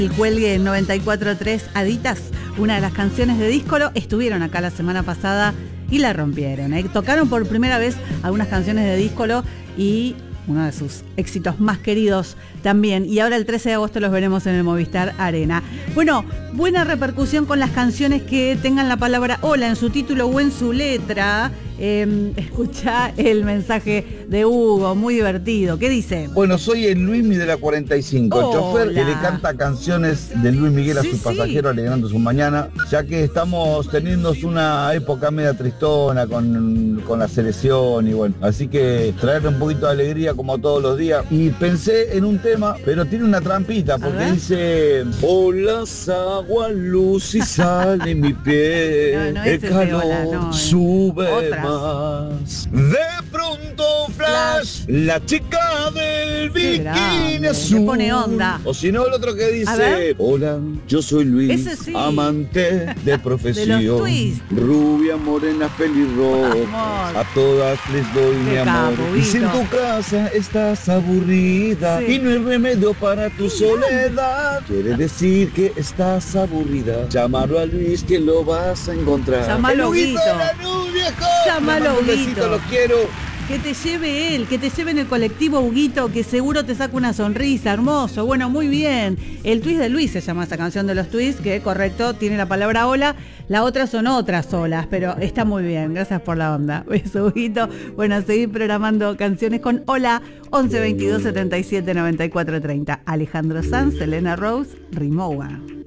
El cuelgue 94.3 Aditas, una de las canciones de Díscolo, estuvieron acá la semana pasada y la rompieron. Tocaron por primera vez algunas canciones de Díscolo y uno de sus éxitos más queridos también. Y ahora el 13 de agosto los veremos en el Movistar Arena. Bueno, buena repercusión con las canciones que tengan la palabra hola en su título o en su letra. Escucha el mensaje de Hugo, muy divertido. ¿Qué dice? Bueno, soy el Luismi de la 45, el chofer que le canta canciones de Luis Miguel a sus pasajeros alegrando su mañana, ya que estamos teniendo una época media tristona con la selección y bueno, así que traerle un poquito de alegría como todos los días. Y pensé en un tema, pero tiene una trampita, porque dice: hola, agua, luz y sal en mi piel, no el calor sube otra. más. De pronto flash, la chica del bikini azul. Le pone onda. O si no, el otro que dice: hola, yo soy Luis, sí, amante de profesión, de los Twist. Rubia, morena, pelirroja, a todas les doy mi amor. Y si en tu casa estás aburrida y no hay remedio para tu soledad, quiere decir que estás aburrida. Llámalo a Luis que lo vas a encontrar. Llámalo, Guito. Llámalo, Huguito. Los quiero. Que te lleve él, que te lleve en el colectivo, Huguito, que seguro te saca una sonrisa, hermoso. Bueno, muy bien. El Twist de Luis se llama esa canción de los Twists, que correcto, tiene la palabra hola. La otra son otras olas, pero está muy bien. Gracias por la onda. Beso, Huguito. Bueno, seguir programando canciones con hola, 11 22 77 94 30. Alejandro Sanz, Elena Rose, Rimowa.